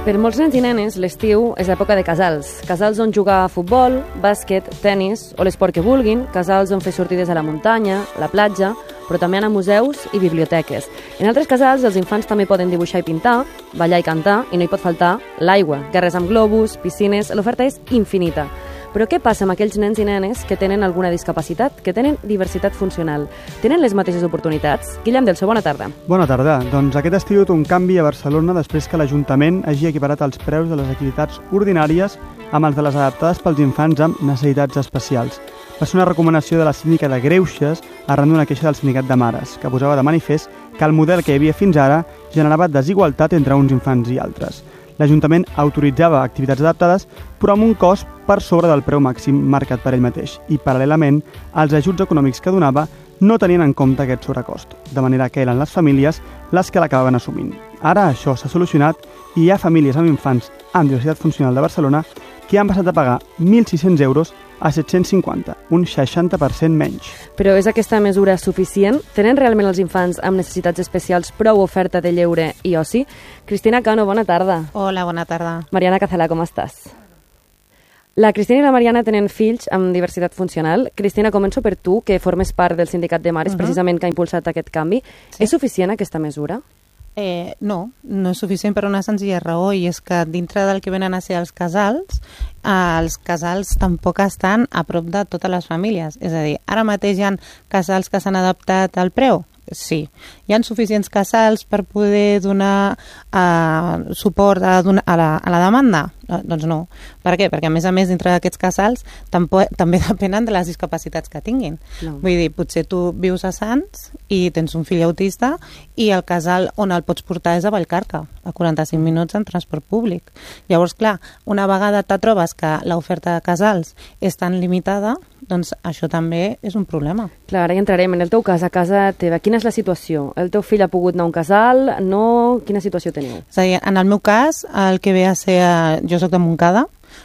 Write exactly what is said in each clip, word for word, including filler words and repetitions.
Per molts nens i nenes, l'estiu és època de casals. Casals on jugar a futbol, bàsquet, tennis o l'esport que vulguin, casals on fer sortides a la muntanya, la platja, però també anar a museus i biblioteques. En altres casals, els infants també poden dibuixar i pintar, ballar i cantar, i no hi pot faltar l'aigua, guerres amb globus, piscines, l'oferta és infinita. Però què passa amb aquells nens i nenes que tenen alguna discapacitat, que tenen diversitat funcional? Tenen les mateixes oportunitats? Guillem Delso, bona tarda. Bona tarda. Doncs aquest estiu un canvi a Barcelona després que l'Ajuntament hagi equiparat els preus de les activitats ordinàries amb els de les adaptades pels infants amb necessitats especials. Va ser una recomanació de la síndica de Greuges arran d'una queixa del sindicat de mares, que posava de manifest que el model que hi havia fins ara generava desigualtat entre uns infants i altres. L'Ajuntament autoritzava activitats adaptades, però amb un cost per sobre del preu màxim marcat per ell mateix i, paral·lelament, els ajuts econòmics que donava no tenien en compte aquest sobrecost, de manera que eren les famílies les que l'acabaven assumint. Ara això s'ha solucionat i hi ha famílies amb infants amb diversitat funcional de Barcelona que han passat a pagar mil sis-cents euros a set-cents cinquanta, un seixanta per cent menys. Però és aquesta mesura suficient? Tenen realment els infants amb necessitats especials prou oferta de lleure i oci? Cristina Cano, bona tarda. Hola, bona tarda. Mariana Cazalà, com estàs? La Cristina i la Mariana tenen fills amb diversitat funcional. Cristina, començo per tu, que formes part del sindicat de mares, uh-huh. precisament que ha impulsat aquest canvi. Sí. És suficient aquesta mesura? Eh, no, no és suficient per una senzilla raó, i és que dintre del que venen a ser els casals, eh, els casals tampoc estan a prop de totes les famílies. És a dir, ara mateix hi ha casals que s'han adaptat al preu? Sí. Hi ha suficients casals per poder donar eh, suport a, a, la, a la demanda? Eh, doncs no. Per què? Perquè a més a més dintre d'aquests casals tampoc, també depenen de les discapacitats que tinguin. No. Vull dir, potser tu vius a Sants i tens un fill autista i el casal on el pots portar és a Vallcarca, a quaranta-cinc minuts en transport públic. Llavors, clar, una vegada te trobes que l'oferta de casals és tan limitada, doncs això també és un problema. Clar, ara hi entrarem. En el teu cas, a casa teva, quina és la situació? El teu fill ha pogut anar a un casal? No? Quina situació teniu? És a dir, en el meu cas, el que ve a ser... Jo soc de Montcada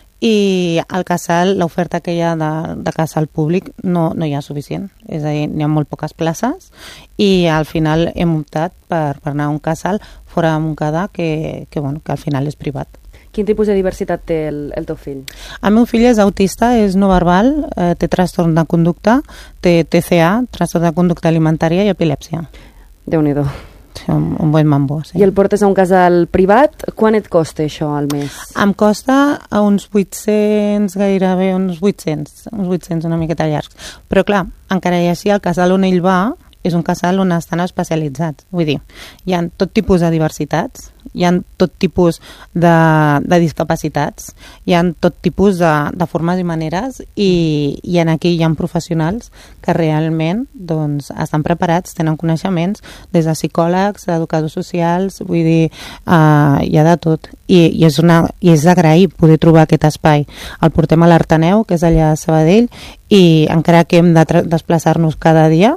i al casal, l'oferta que hi ha de, de casal públic no, no hi ha suficient. És a dir, n'hi ha molt poques places i al final hem optat per, per anar a un casal fora de Montcada que, que, bueno, que al final és privat. Quin tipus de diversitat té el, el teu fill? El meu fill és autista, és no verbal, eh, té trastorn de conducta, té T C A, trastorn de conducta alimentària i epilèpsia. Déu-n'hi-do. Sí, un, un bon mambo, sí. I el portes a un casal privat? Quan et costa això al mes? Em costa a uns vuit-cents, gairebé uns vuit-cents, uns vuit-cents una miqueta llargs. Però clar, encara i així el casal on ell va és un casal on estan especialitzats. Vull dir, hi ha tot tipus de diversitats, hi ha tot tipus de, de discapacitats, hi ha tot tipus de, de formes i maneres i, i en aquí hi ha professionals que realment doncs, estan preparats, tenen coneixements des de psicòlegs, d'educadors socials, vull dir, uh, hi ha de tot. I, i és, una, i és d'agrair poder trobar aquest espai. El portem a l'Artaneu, que és allà a Sabadell, i encara que hem de desplaçar-nos cada dia,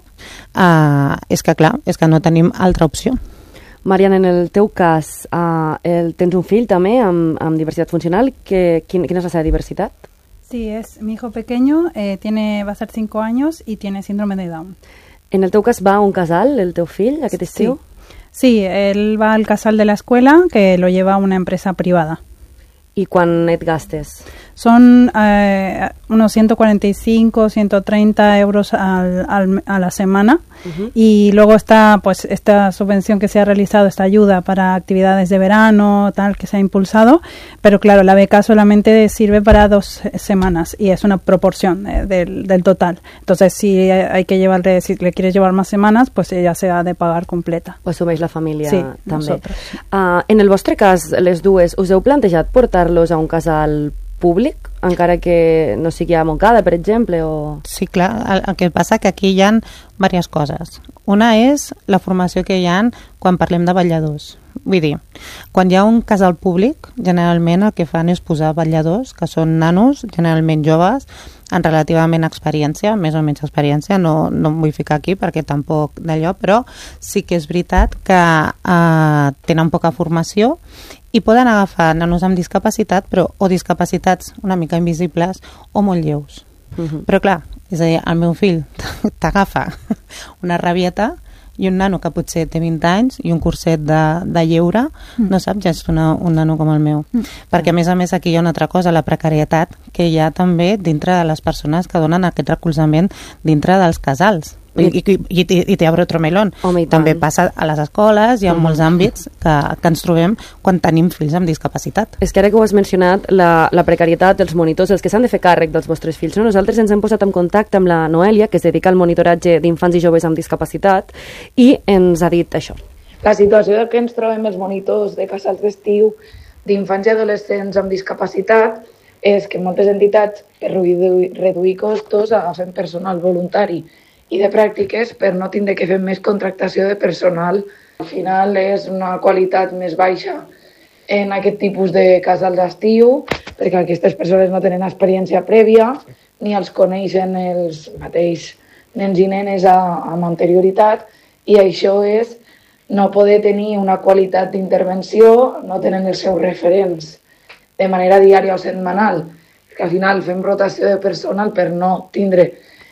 uh, és que clar, és que no tenim altra opció. Mariana, en el teu cas, uh, el, tens un fill també amb, amb diversitat funcional. Que, quin, quina és la seva diversitat? Sí, es mi hijo pequeño, eh, tiene, va a ser cinco años y tiene síndrome de Down. En el teu cas va a un casal, el teu fill, aquest estiu? Sí, sí, él va al casal de la escuela, que lo lleva una empresa privada. ¿Y quan et gastes? Son eh, unos ciento cuarenta y cinco, ciento treinta euros al, al, a la semana. Uh-huh. Y luego está pues esta subvención que se ha realizado, esta ayuda para actividades de verano, tal, que se ha impulsado. Pero claro, la beca solamente sirve para dos semanas y es una proporción eh, del, del total. Entonces, si hay que llevarle, si le quieres llevar más semanas, pues ella se ha de pagar completa. Ho assumeix la família sí, també. Uh, en el vostre cas, les dues, us heu plantejat portar-los a un casal públic, encara que no sigui a Montcada, per exemple? O... Sí, clar, el, el que passa que aquí hi ha diverses coses. Una és la formació que hi ha quan parlem de vetlladors. Vull dir, quan hi ha un casal públic, generalment el que fan és posar vetlladors, que són nanos, generalment joves, amb relativament experiència, més o menys experiència, no, no em vull ficar aquí perquè tampoc d'allò, però sí que és veritat que eh, tenen poca formació i poden agafar nanos amb discapacitat, però o discapacitats una mica invisibles o molt lleus. Uh-huh. Però clar, és a dir, el meu fill t'agafa una rabieta i un nano que potser té vint anys i un curset de, de lleure mm. no sap gestionar un nano com el meu. Mm. Perquè, a més a més, aquí hi ha una altra cosa, la precarietat que hi ha també dintre de les persones que donen aquest recolzament dintre dels casals. I, i, i, i te abre otro melón. Home, també passa a les escoles, hi ha mm. molts àmbits que, que ens trobem quan tenim fills amb discapacitat. És que ara que ho has mencionat, la, la precarietat dels monitors, els que s'han de fer càrrec dels vostres fills, no? Nosaltres ens hem posat en contacte amb la Noelia, que es dedica al monitoratge d'infants i joves amb discapacitat, i ens ha dit això. La situació que ens trobem els monitors de casals d'estiu d'infants i adolescents amb discapacitat és que moltes entitats, per reduir, reduir costos, agafen personal voluntari i de pràctiques per no tindre que fer més contractació de personal. Al final és una qualitat més baixa en aquest tipus de casals d'estiu, perquè aquestes persones no tenen experiència prèvia ni els coneixen els mateixos nens i nenes a, amb anterioritat, i això és no poder tenir una qualitat d'intervenció, no tenen els seus referents de manera diària o setmanal, que al final fem rotació de personal per no tindre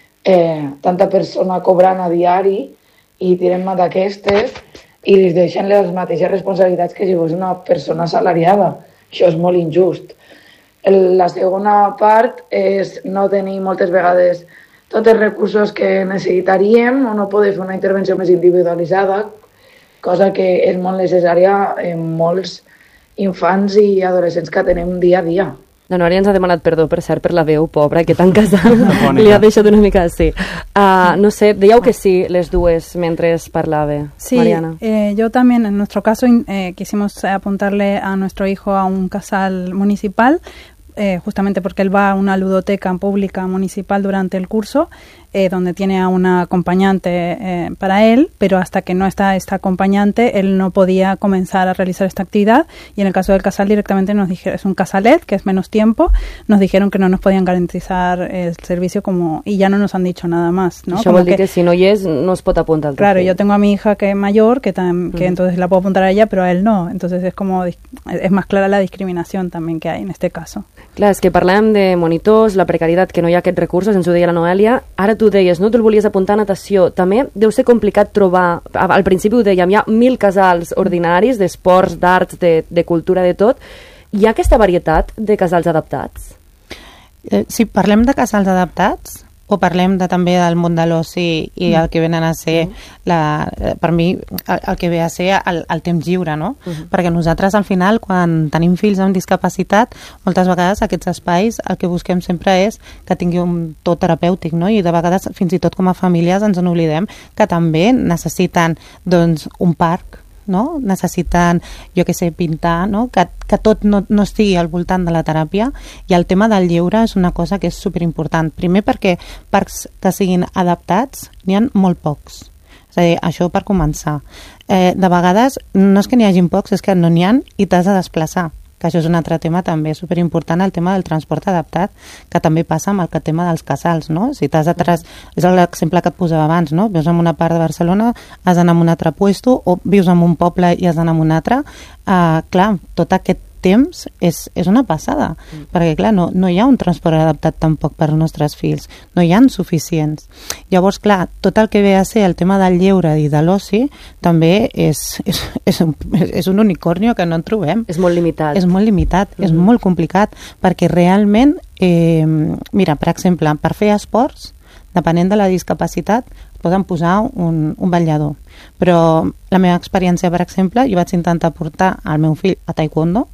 Eh, tanta persona cobrant a diari i tirem d'aquestes i li deixen les mateixes responsabilitats que si fos una persona assalariada. Això és molt injust. El, la segona part és no tenir moltes vegades tots els recursos que necessitaríem o no poder fer una intervenció més individualitzada, cosa que és molt necessària en molts infants i adolescents que tenem dia a dia. La Nòria ens ha demanat perdó, per cert, per la veu, pobra, que tan casada li ha deixat una mica així. Uh, no sé, dèieu que sí, les dues, mentre parlava, sí, Mariana. Sí, eh, yo también, en nuestro caso, eh, quisimos apuntarle a nuestro hijo a un casal municipal, eh, justamente porque él va a una ludoteca pública municipal durante el curso, eh, donde tiene a una acompañante eh, para él, pero hasta que no está esta acompañante, él no podía comenzar a realizar esta actividad, y en el caso del casal directamente nos dijeron, es un casalet, que es menos tiempo, nos dijeron que no nos podían garantizar el servicio como, y ya no nos han dicho nada más, ¿no? Això vol dir que, que si no hi és, no es pot apuntar al Claro, yo tengo a mi hija que es mayor, que, tam, que mm. entonces la puedo apuntar a ella, pero a él no, entonces es como, es más clara la discriminación también que hay en este caso. Clar, és que parlem de monitors, la precarietat, que no hi ha aquests recursos, ens ho deia la Noelia. Ara tu deies, no? Tu el volies apuntar a natació. També deu ser complicat trobar, al principi ho dèiem, hi ha mil casals ordinaris d'esports, d'arts, de, de cultura, de tot. Hi ha aquesta varietat de casals adaptats? Eh, si parlem de casals adaptats, o parlem de, també del món de l'oci i mm. el que venen a ser, la, per mi, el, el que ve a ser el, el temps lliure, no? Mm-hmm. Perquè nosaltres, al final, quan tenim fills amb discapacitat, moltes vegades aquests espais el que busquem sempre és que tingui un to terapèutic, no? I de vegades, fins i tot com a famílies, ens en oblidem que també necessiten, doncs, un parc, no? Necessiten, jo què sé, pintar, no? Que, que tot no, no estigui al voltant de la teràpia, i el tema del lleure és una cosa que és superimportant. Primer perquè parcs que siguin adaptats n'hi ha molt pocs. És a dir, això per començar. Eh, de vegades no és que n'hi hagin pocs, és que no n'hi ha i t'has de desplaçar. Que això és un altre tema també superimportant, el tema del transport adaptat, que també passa amb el tema dels casals, no? Si t'has de tras... És l'exemple que et posava abans, no? Vius en una part de Barcelona, has d'anar a un altre puesto, o vius en un poble i has d'anar a un altre. Uh, clar, tot aquest temps és, és una passada, mm. perquè clar, no, no hi ha un transport adaptat tampoc per als nostres fills, no hi ha suficients. Llavors, clar, tot el que ve a ser el tema del lleure i de l'oci també és, és, és, un, és un unicornio que no en trobem. És molt limitat. És molt limitat, mm-hmm. és molt complicat, perquè realment, eh, mira, per exemple, per fer esports, depenent de la discapacitat, poden posar un, un ballador. Però la meva experiència, per exemple, jo vaig intentar portar el meu fill a taekwondo,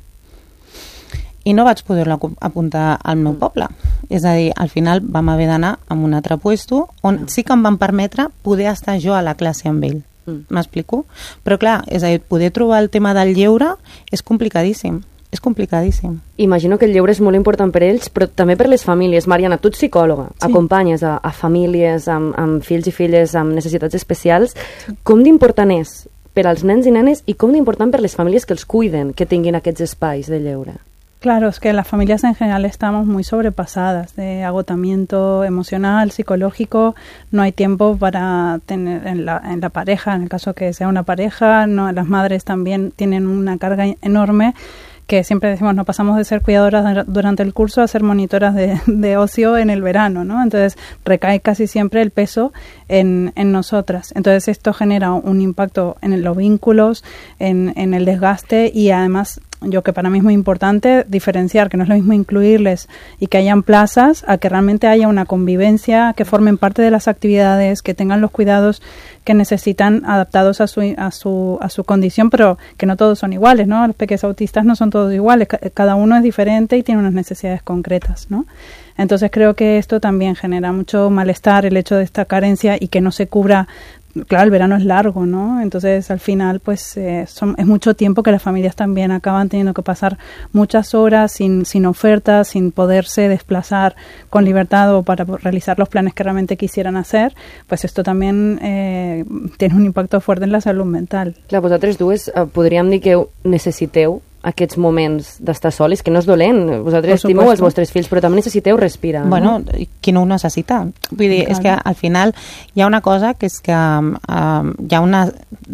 i no vaig poder-lo apuntar al meu poble. És a dir, al final vam haver d'anar a un altre puesto on sí que em van permetre poder estar jo a la classe amb ell. M'explico? Però clar, és a dir, poder trobar el tema del lleure és complicadíssim. És complicadíssim. Imagino que el lleure és molt important per ells, però també per les famílies. Mariana, tu ets psicòloga, sí. Acompanyes a, a famílies amb, amb fills i filles amb necessitats especials. Sí. Com d'important és per als nens i nenes i com d'important per les famílies que els cuiden que tinguin aquests espais de lleure? Claro, es que las familias en general estamos muy sobrepasadas de agotamiento emocional, psicológico, no hay tiempo para tener en la, en la pareja, en el caso que sea una pareja, no, las madres también tienen una carga enorme que siempre decimos, no pasamos de ser cuidadoras durante el curso a ser monitoras de, de ocio en el verano, ¿no? Entonces recae casi siempre el peso en, en nosotras. Entonces esto genera un impacto en los vínculos, en, en el desgaste y además yo que para mí es muy importante diferenciar, que no es lo mismo incluirles y que hayan plazas a que realmente haya una convivencia, que formen parte de las actividades, que tengan los cuidados que necesitan adaptados a su a su a su condición, pero que no todos son iguales, ¿no? Los pequeños autistas no son todos iguales, cada uno es diferente y tiene unas necesidades concretas, ¿no? Entonces creo que esto también genera mucho malestar, el hecho de esta carencia y que no se cubra. Claro, el verano es largo, ¿no? Entonces, al final, pues, eh, son, es mucho tiempo que las familias también acaban teniendo que pasar muchas horas sin, sin ofertas, sin poderse desplazar con libertad o para realizar los planes que realmente quisieran hacer. Pues esto también eh, tiene un impacto fuerte en la salud mental. Clar, vosaltres dues eh, podríem dir que necessiteu aquests moments d'estar sols, que no és dolent. Vosaltres estimeu els vostres fills, però també necessiteu respirar. Bueno, no? Qui no ho necessita? Vull dir, claro. És que al final hi ha una cosa que és que um, hi ha una...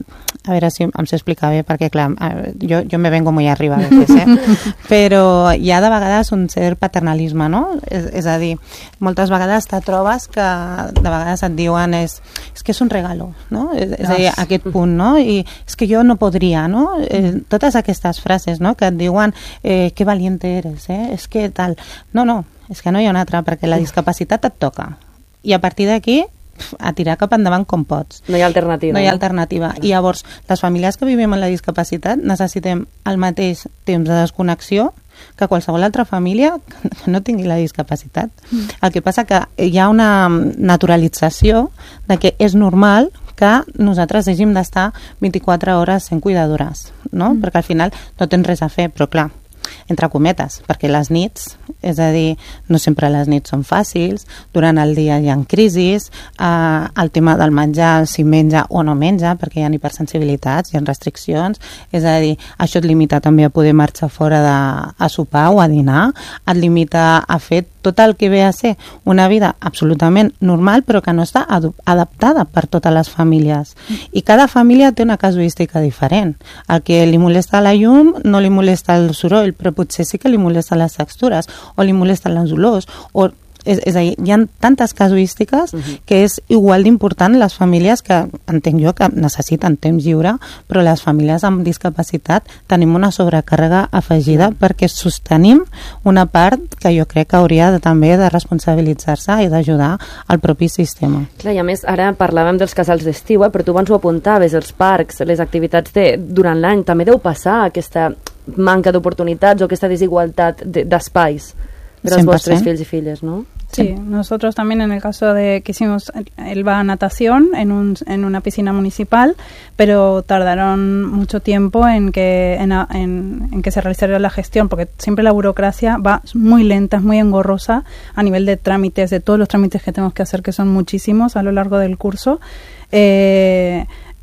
A veure si em sé explicar bé, perquè clar, jo, jo me vengo muy arriba a veces, eh? Però hi ha de vegades un cert paternalisme, no? És, és a dir, moltes vegades te trobes que de vegades et diuen és, és que és un regalo, no? És, és a dir, aquest punt, no? I és que jo no podria, no? Eh, totes aquestes frases, no? Que et diuen eh, que valiente eres, eh? És que tal... No, no, és que no hi ha una altra, perquè la discapacitat et toca. I a partir d'aquí a tirar cap endavant com pots. No hi ha alternativa. No hi ha alternativa. I llavors, les famílies que vivim amb la discapacitat necessitem el mateix temps de desconnexió que qualsevol altra família que no tingui la discapacitat. Mm. El que passa que hi ha una naturalització de que és normal que nosaltres hàgim d'estar vint-i-quatre hores sent cuidadores, no? Mm. Perquè al final no tens res a fer, però clar, entre cometes, perquè les nits, és a dir, no sempre les nits són fàcils, durant el dia hi ha crisis, eh, el tema del menjar, si menja o no menja, perquè hi ha hipersensibilitats, hi ha restriccions, és a dir, això et limita també a poder marxar fora de, a sopar o a dinar, et limita a fer tot el que ve a ser una vida absolutament normal, però que no està adaptada per totes les famílies. I cada família té una casuística diferent. El que li molesta la llum no li molesta el soroll, però potser sí que li molesta les textures, o li molesten les olors, o és, és a dir, hi ha tantes casuístiques uh-huh. que és igual d'important les famílies que, entenc jo, que necessiten temps lliure, però les famílies amb discapacitat tenim una sobrecàrrega afegida uh-huh. perquè sostenim una part que jo crec que hauria de, també de responsabilitzar-se i d'ajudar al propi sistema. Clar, i a més, ara parlàvem dels casals d'estiu, eh? Però tu abans ho apuntaves, els parcs, les activitats de, durant l'any, també deu passar aquesta manca d'oportunitats o aquesta desigualtat d'espais de, de los vuestros fills y filles, ¿no? Sí, nosotros también en el caso de que hicimos, él va a natación en, un, en una piscina municipal, pero tardaron mucho tiempo en que, en, en, en que se realizara la gestión, porque siempre la burocracia va muy lenta, es muy engorrosa a nivel de trámites, de todos los trámites que tenemos que hacer, que son muchísimos a lo largo del curso. Eh,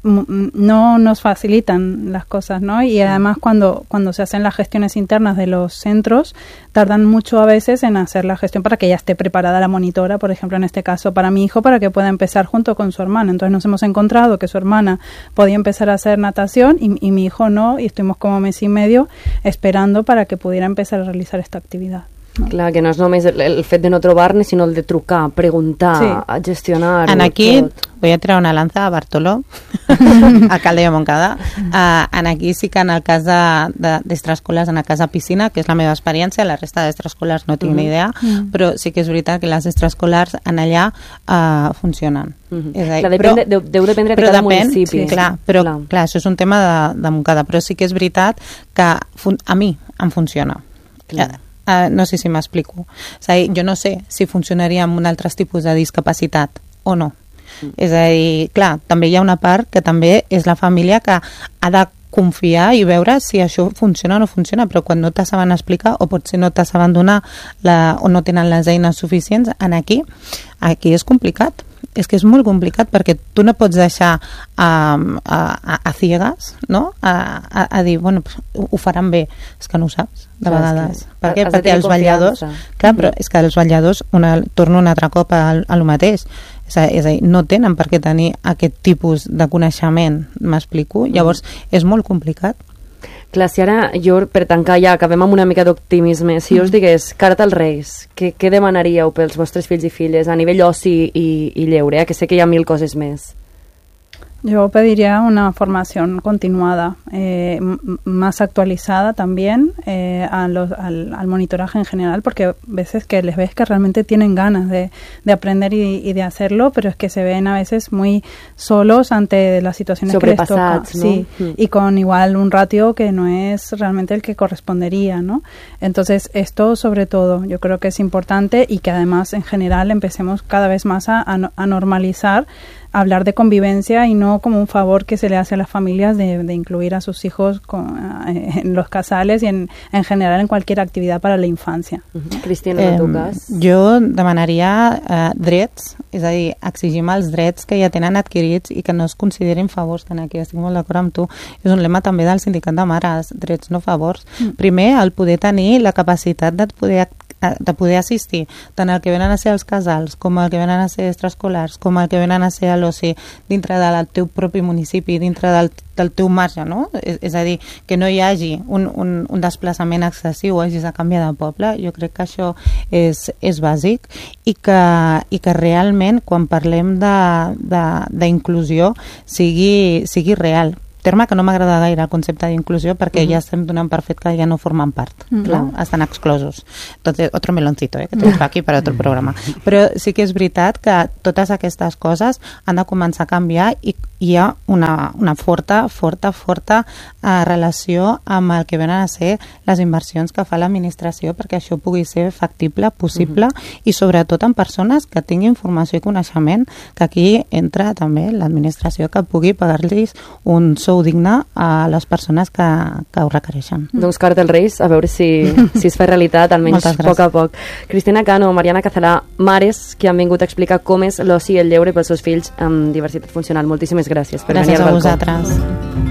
no nos facilitan las cosas, ¿no? Y además cuando, cuando se hacen las gestiones internas de los centros, tardan mucho a veces en hacer la gestión para que ya esté preparada la monitora, por ejemplo, en este caso para mi hijo, para que pueda empezar junto con su hermana. Entonces nos hemos encontrado que su hermana podía empezar a hacer natación y, y mi hijo no, y estuvimos como mes y medio esperando para que pudiera empezar a realizar esta actividad. No. Clar, que no és només el, el fet de no trobar-ne, sinó el de trucar, preguntar, sí. a gestionar... En aquí tot. Voy a tirar una lanza a Bartoló, alcalde de Montcada. Uh, en aquí sí que en el cas d'extraescolars, en el cas de piscina, que és la meva experiència, la resta d'extraescolars no tinc mm -hmm. ni idea, mm -hmm. però sí que és veritat que les extraescolars en allà uh, funcionen. Mm -hmm. és a dir, clar, depèn, però, deu, deu dependre de cada depèn, municipi. Sí, clar, però clar. clar, això és un tema de, de Montcada, però sí que és veritat que a mi em funciona. Clar. Uh, no sé si m'explico. És a dir, jo no sé si funcionaria amb un altre tipus de discapacitat o no. Mm. És a dir, clar, també hi ha una part que també és la família que ha de confiar i veure si això funciona o no funciona, però quan no te saben explicar o potser no te saben donar la, o no tenen les eines suficients, en aquí, aquí és complicat. És que és molt complicat perquè tu no pots deixar um, a, a, a ciegues, no? A, a, a dir, bueno, pues, ho, ho faran bé. És que no ho saps, de clar, vegades. Per què? Perquè els vetlladors... Clar, però és que els vetlladors, una, torno un altre cop a, a lo mateix. És a, és a dir, no tenen per què tenir aquest tipus de coneixement, m'explico. Llavors, és molt complicat. Clar, si ara jo, per tancar ja, acabem amb una mica d'optimisme, si jo us digués carta als Reis, què, què demanaríeu pels vostres fills i filles a nivell oci i, i lleure, eh? Que sé que hi ha mil coses més? Yo pediría una formación continuada, eh, más actualizada también eh, a los, al, al monitoraje en general, porque a veces que les ves que realmente tienen ganas de, de aprender y, y de hacerlo, pero es que se ven a veces muy solos ante las situaciones que les toca. ¿No? Sí, mm. Y con igual un ratio que no es realmente el que correspondería, ¿no? Entonces, esto sobre todo yo creo que es importante y que además en general empecemos cada vez más a, a, a normalizar hablar de convivencia y no como un favor que se le hace a las familias de, de incluir a sus hijos con, eh, en los casales y en, en general en cualquier actividad para la infancia. Uh-huh. Cristina, en eh, tu cas? Jo demanaria eh, drets, és a dir, exigim els drets que ja tenen adquirits i que no es considerin favors, que aquí estic molt d'acord amb tu. És un lema també del sindicat de mares, drets no favors. Mm. Primer, el poder tenir la capacitat de poder de poder assistir tant el que venen a ser els casals com el que venen a ser extraescolars com el que venen a ser a l'oci dintre del teu propi municipi, dintre del, del teu marge, no? És, és a dir, que no hi hagi un, un, un desplaçament excessiu o hagis de canviar de poble. Jo crec que això és, és bàsic i que, i que realment quan parlem d'inclusió sigui, sigui real. Terme que no m'agrada gaire el concepte d'inclusió perquè uh-huh. ja estem donant per fet que ja no formen part, uh-huh. no? Estan exclosos. Entonces, otro meloncito, eh, que te dejo aquí para otro programa. Però sí que és veritat que totes aquestes coses han de començar a canviar i hi ha una, una forta, forta, forta uh, relació amb el que venen a ser les inversions que fa l'administració perquè això pugui ser factible, possible uh-huh. i sobretot en persones que tinguin formació i coneixement, que aquí entra també l'administració que pugui pagar-los un sou digne a les persones que, que ho requereixen. Mm. Doncs carta als Reis, a veure si, si es fa realitat, almenys a poc a poc. Cristina Cano, Mariana Cazalà, mares que han vingut a explicar com és l'oci i el lleure pels seus fills amb diversitat funcional. Moltíssimes gràcies per gràcies venir al balcó. Gràcies a vosaltres.